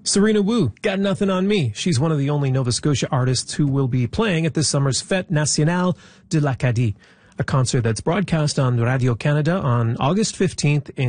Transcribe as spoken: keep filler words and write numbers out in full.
Serena Wu, Got Nothing on Me. She's one of the only Nova Scotia artists who will be playing at this summer's Fête Nationale de l'Acadie, a concert that's broadcast on Radio Canada on August fifteenth in